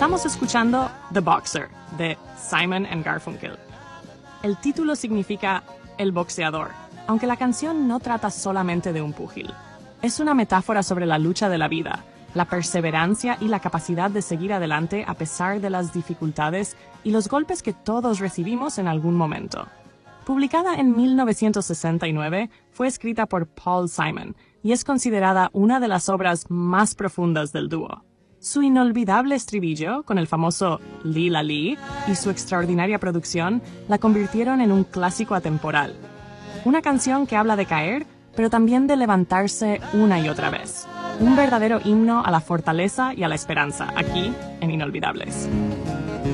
Estamos escuchando The Boxer, de Simon and Garfunkel. El título significa El boxeador, aunque la canción no trata solamente de un púgil. Es una metáfora sobre la lucha de la vida, la perseverancia y la capacidad de seguir adelante a pesar de las dificultades y los golpes que todos recibimos en algún momento. Publicada en 1969, fue escrita por Paul Simon y es considerada una de las obras más profundas del dúo. Su inolvidable estribillo, con el famoso Lila Lee, y su extraordinaria producción la convirtieron en un clásico atemporal. Una canción que habla de caer, pero también de levantarse una y otra vez. Un verdadero himno a la fortaleza y a la esperanza, aquí en Inolvidables.